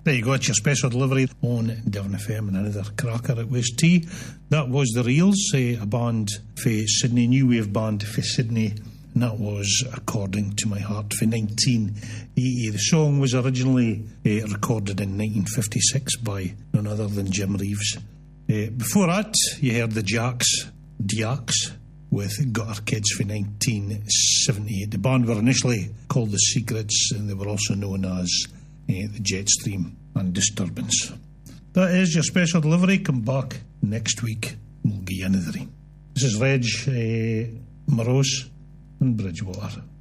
There you go, it's your special delivery on Devon FM, and another cracker. It was tea. That was the Reels, a band for Sydney, new wave band for Sydney, and that was According to My Heart for 1980. The song was originally recorded in 1956 by none other than Jim Reeves. Before that, you heard the Jacks, with Got Our Kids for 1978. The band were initially called The Secrets, and they were also known as the Jetstream and Disturbance. That is your special delivery. Come back next week, we'll give you another. This is Reg Morose in Bridgewater.